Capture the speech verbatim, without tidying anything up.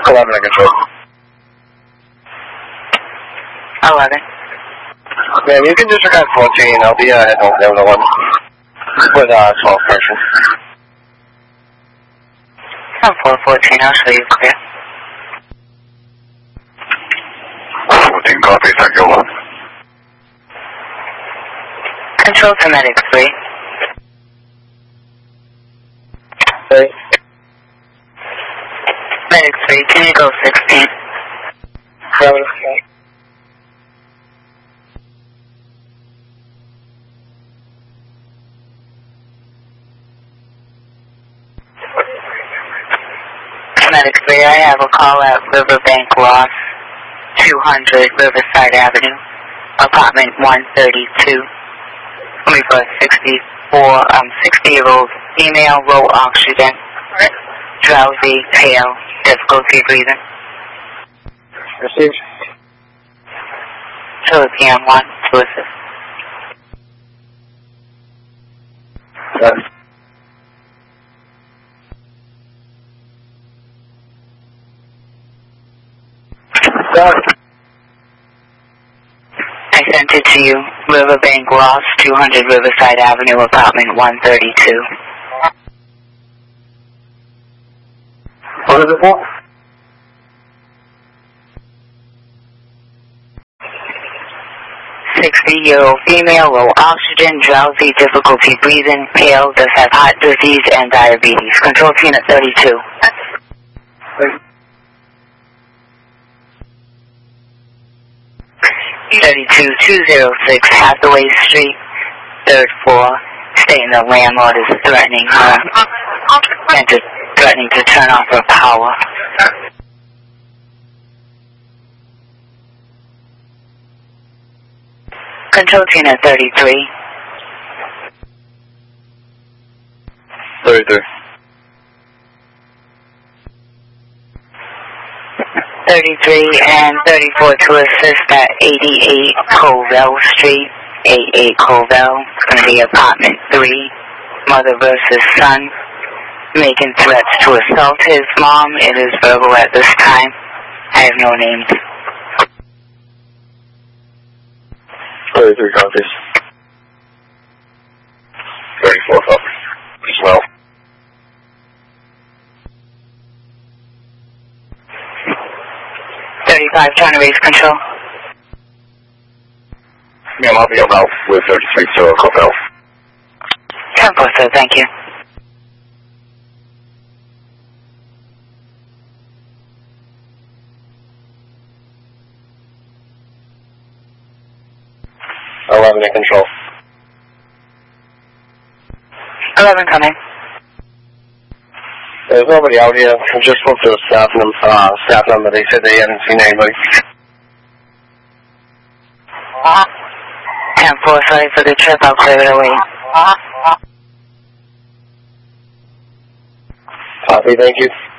eleven in control. eleven. Ma'am, you can disregard fourteen. I'll be uh, heading over there with one. With uh, twelve person. ten four fourteen, I'll show you clear. fourteen copy, thank you. Control to Medic three. Hey. Medic three, can you go sixteen? Seven. Medic three, I have a call at Riverbank Loss, two hundred Riverside Avenue, apartment one thirty-two. Let me go sixty-four, um, sixty-year-old female, low oxygen, drowsy, pale, difficulty breathing. Received. Chili P M one to assist. Yes. Got it. I sent it to you. Riverbank Loss, two hundred Riverside Avenue, apartment one thirty-two. What is it for? sixty-year-old female, low oxygen, drowsy, difficulty breathing, pale, does have heart disease and diabetes. Control team at thirty-two. thirty-two two oh six Hathaway Street, third floor, stating the landlord is threatening her and to, threatening to turn off her power. Control team at thirty-three. thirty-three. thirty-three and thirty-four to assist at eighty-eight Covell Street, eighty-eight Covell. It's going to be apartment three, mother versus son, making threats to assault his mom. It is verbal at this time. I have no names. thirty-three copies. thirty-four copies. As well. thirty-five, trying to raise control. Ma'am, I'll be about with thirty-three to Covell. ten four, sir, thank you. eleven in control. eleven coming. There's nobody out here. I just spoke to a staff number. Uh, staff number. They said they hadn't seen anybody. ten four, sorry for the trip. I'll clear it away. Copy, thank you.